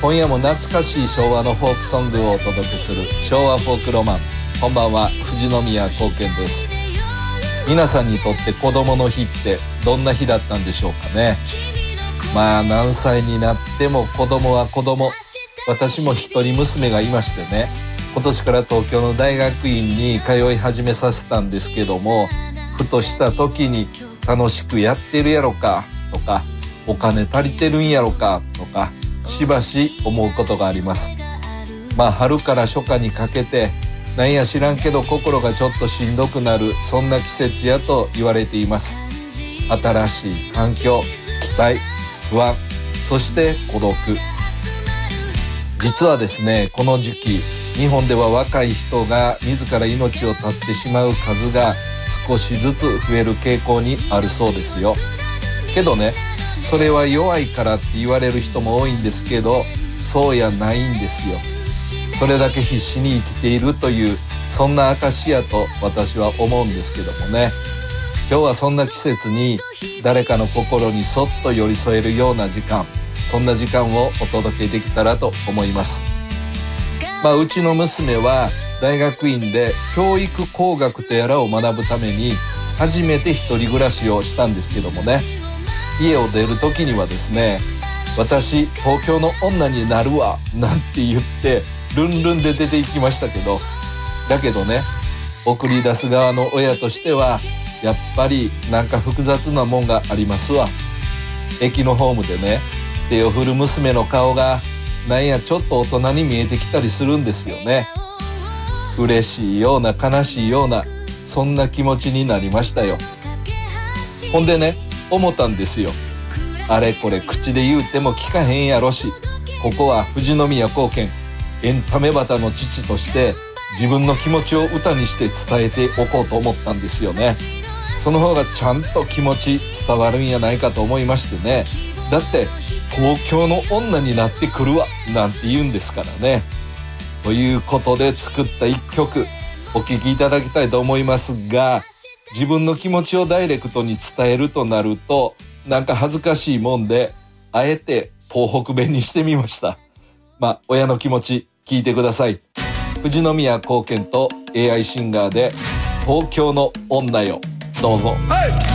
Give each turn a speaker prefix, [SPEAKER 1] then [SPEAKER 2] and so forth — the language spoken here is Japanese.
[SPEAKER 1] 今夜も懐かしい昭和のフォークソングをお届けする昭和フォークロマン。こんばんは、富士宮光健です。皆さんにとって子供の日ってどんな日だったんでしょうかね。まあ何歳になっても子供は子供。私も一人娘がいましてね、今年から東京の大学院に通い始めさせたんですけども、ふとした時に楽しくやってるやろかとか、お金足りてるんやろかとか、しばし思うことがあります。まあ春から初夏にかけて、なんや知らんけど心がちょっとしんどくなる、そんな季節やと言われています。新しい環境、期待、不安、そして孤独。実はですね、この時期日本では若い人が自ら命を絶ってしまう数が少しずつ増える傾向にあるそうですよ。けどね、それは弱いからって言われる人も多いんですけど、そうやないんですよ。それだけ必死に生きているという、そんな証やと私は思うんですけどもね。今日はそんな季節に誰かの心にそっと寄り添えるような時間、そんな時間をお届けできたらと思います。うちの娘は大学院で教育工学とやらを学ぶために初めて一人暮らしをしたんですけどもね、家を出る時にはですね、私東京の女になるわなんて言ってルンルンで出て行きましたけど、だけどね、送り出す側の親としてはやっぱりなんか複雑なもんがありますわ。駅のホームでね、手を振る娘の顔がなんやちょっと大人に見えてきたりするんですよね。嬉しいような悲しいような、そんな気持ちになりましたよ。ほんでね、思ったんですよ。あれこれ口で言うても聞かへんやろし、ここは富士宮光健、エンタメバタの父として自分の気持ちを歌にして伝えておこうと思ったんですよね。その方がちゃんと気持ち伝わるんやないかと思いましてね。だって東京の女になってくるわなんて言うんですからね。ということで作った一曲お聴きいただきたいと思いますが、自分の気持ちをダイレクトに伝えるとなるとなんか恥ずかしいもんで、あえて東北弁にしてみました。親の気持ち聞いてください。富士宮光健と AI シンガーで東京の女よ、どうぞ。はい。